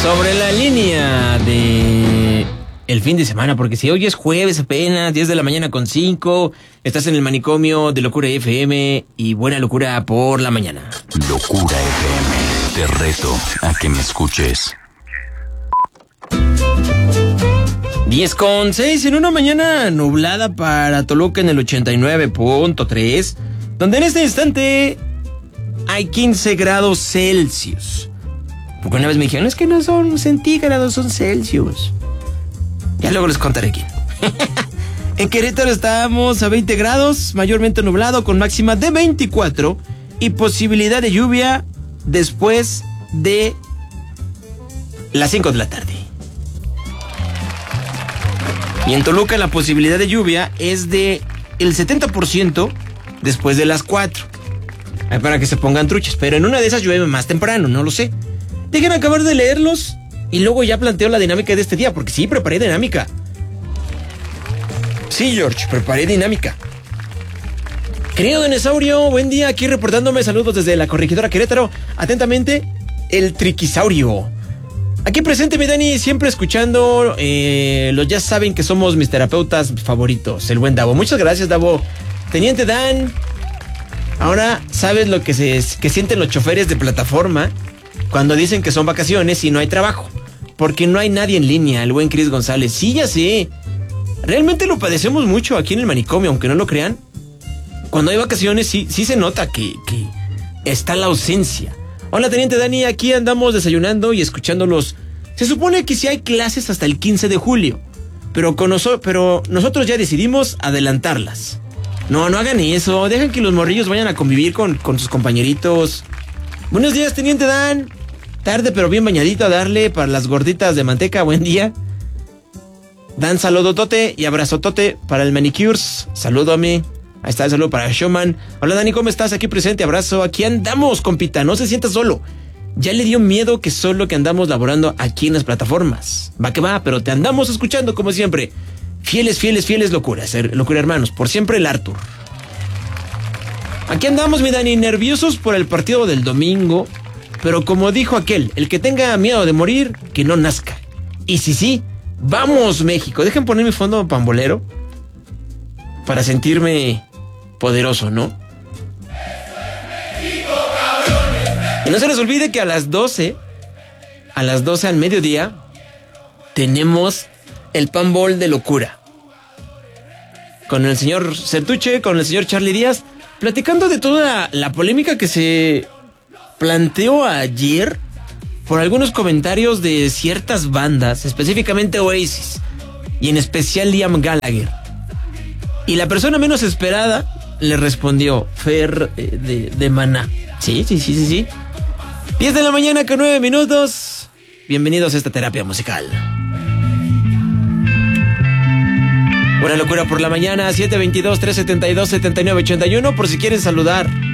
Sobre la línea de el fin de semana, porque si hoy es jueves apenas, 10 de la mañana con 5, estás en el manicomio de Locura FM y Buena Locura por la mañana. Locura FM, te reto a que me escuches. 10:06 en una mañana nublada para Toluca en el 89.3, donde en este instante hay 15 grados Celsius. Porque una vez me dijeron, es que no son centígrados, son Celsius. Ya luego les contaré quién. En Querétaro estamos a 20 grados, mayormente nublado, con máxima de 24 y posibilidad de lluvia después de las 5 de la tarde. Y en Toluca la posibilidad de lluvia es de el 70% después de las 4. Para que se pongan truchas, pero en una de esas llueve más temprano, no lo sé. Dejen acabar de leerlos y luego ya planteo la dinámica de este día, porque sí, preparé dinámica. Sí, George, preparé dinámica. Querido Dinosaurio, buen día, aquí reportándome, saludos desde la Corregidora Querétaro. Atentamente, el Triquisaurio. Aquí presente, mi Dani, siempre escuchando, los ya saben que somos mis terapeutas favoritos, el buen Davo. Muchas gracias, Davo. Teniente Dan, ahora sabes lo que sienten los choferes de plataforma cuando dicen que son vacaciones y no hay trabajo, porque no hay nadie en línea, el buen Cris González. Sí, ya sé. Realmente lo padecemos mucho aquí en el manicomio, aunque no lo crean. Cuando hay vacaciones sí se nota que está la ausencia. Hola, Teniente Dani, aquí andamos desayunando y escuchándolos. Se supone que sí hay clases hasta el 15 de julio, pero nosotros ya decidimos adelantarlas. No hagan eso, dejen que los morrillos vayan a convivir con sus compañeritos. Buenos días, Teniente Dan. Tarde pero bien bañadito a darle para las gorditas de manteca. Buen día. Dan, saludotote y abrazotote para el manicures. Saludo a mí. Ahí está el saludo para Showman. Hola, Dani, ¿cómo estás? Aquí presente, abrazo. Aquí andamos, compita, no se sienta solo. Ya le dio miedo que solo que andamos laborando aquí en las plataformas. Va que va, pero te andamos escuchando como siempre. Fieles locuras, locura hermanos. Por siempre el Arthur. Aquí andamos, mi Dani, nerviosos por el partido del domingo. Pero como dijo aquel, el que tenga miedo de morir, que no nazca. Y sí, vamos México. Dejen poner mi fondo pambolero para sentirme poderoso, ¿no? Y no se les olvide que a las 12 al mediodía, tenemos el Pambol de locura. Con el señor Certuche, con el señor Charlie Díaz, platicando de toda la polémica que se planteó ayer por algunos comentarios de ciertas bandas, específicamente Oasis, y en especial Liam Gallagher. Y la persona menos esperada le respondió, Fer de Maná. Sí. 10 de la mañana con 9 minutos. Bienvenidos a esta terapia musical. Buena locura por la mañana, 722-372-7981, por si quieren saludar